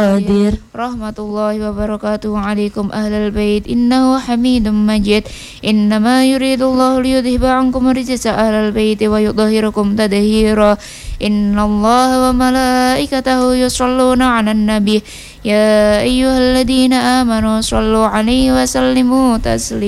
qadir. Rahmatullahi wabarakatuh alaikum ahlal bait innahu hamidum majid. Innama yuridullahu liyudhiba ankum rijsa ahlal bait wa yudhhirakum tadhira. Innallaha wa malaikatahu yusholluna 'alan nabi ya ayyuhalladzina amanu shollu 'alaihi wa sallimu taslima.